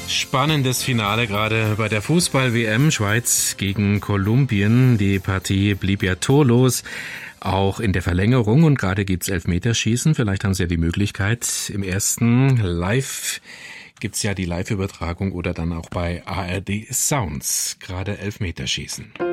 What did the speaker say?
Spannendes Finale gerade bei der Fußball-WM. Schweiz gegen Kolumbien. Die Partie blieb ja torlos, auch in der Verlängerung. Und gerade gibt's Elfmeterschießen. Vielleicht haben Sie ja die Möglichkeit, im ersten Live gibt's ja die Live-Übertragung oder dann auch bei ARD Sounds. Gerade Elfmeterschießen.